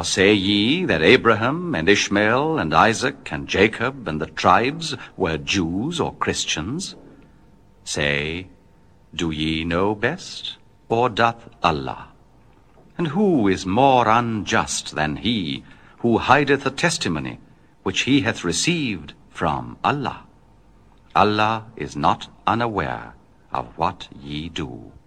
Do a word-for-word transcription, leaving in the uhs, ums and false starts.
Or say ye that Abraham and Ishmael and Isaac and Jacob and the tribes were Jews or Christians? Say, do ye know best, or doth Allah? And who is more unjust than he who hideth a testimony which he hath received from Allah? Allah is not unaware of what ye do.